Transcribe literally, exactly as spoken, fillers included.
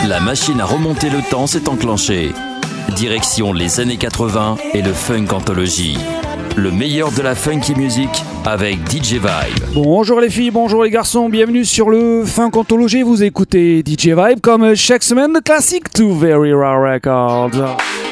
La machine à remonter le temps s'est enclenchée. Direction les années quatre-vingts et le Funk Anthology. Le meilleur de la funky music avec D J Vibe. Bonjour les filles, bonjour les garçons, bienvenue sur le Funk Anthology. Vous écoutez D J Vibe comme chaque semaine de classique to Very Rare Records.